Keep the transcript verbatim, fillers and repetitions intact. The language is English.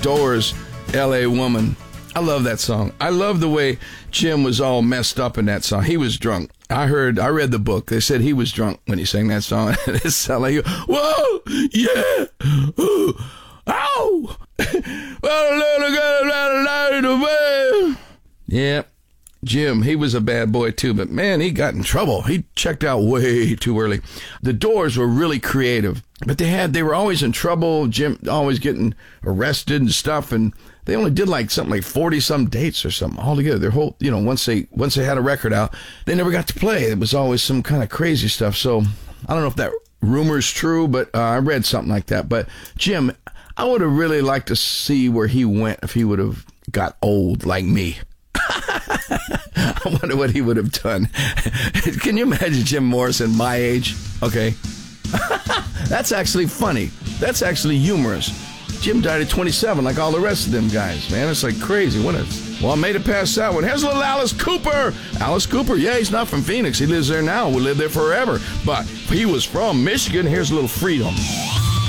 Doors, L A Woman. I love that song. I love the way Jim was all messed up in that song. He was drunk. I heard, I read the book. They said he was drunk when he sang that song. It sounded like, whoa, yeah, ooh, ow. Yeah, Jim, he was a bad boy too, but man, he got in trouble. He checked out way too early. The Doors were really creative, but they had, they were always in trouble. Jim always getting arrested and stuff, and they only did like something like forty some dates or something altogether. Their whole, you know, once they once they had a record out, they never got to play. It was always some kind of crazy stuff. So I don't know if that rumor is true, but uh, I read something like that. But Jim, I would have really liked to see where he went if he would have got old like me. I wonder what he would have done. Can you imagine Jim Morrison my age? Okay. That's actually funny. That's actually humorous. Jim died at twenty-seven, like all the rest of them guys, man. It's like crazy. What is? Well, I made it past that one. Here's little Alice Cooper. Alice Cooper, yeah, he's not from Phoenix. He lives there now. Will live there forever. But he was from Michigan. Here's a little Freedom.